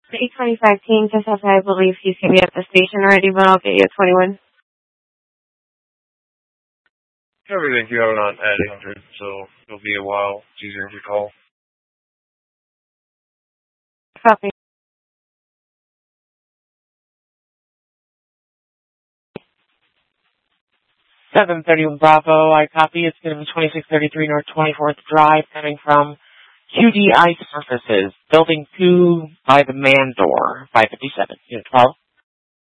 The 825 team just as I believe he's going to be at the station already, but I'll get you a 21. Everything you have on at 800, so it'll be a while. It's easier to call. Copy. 731 Bravo, I copy. It's going to be 2633 North 24th Drive, coming from QDI Surfaces, Building 2 by the man door, 557, Unit 12.